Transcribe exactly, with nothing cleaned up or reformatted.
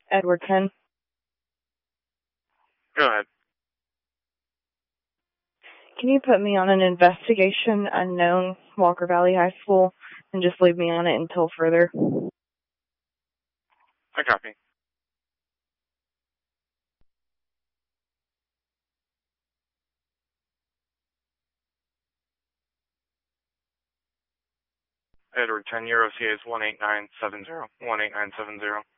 Edward ten. Go ahead. Can you put me on an investigation unknown Walker Valley High School and just leave me on it until further? I copy. Edward ten, your O C A is one eight nine seven zero. one eight nine seven zero.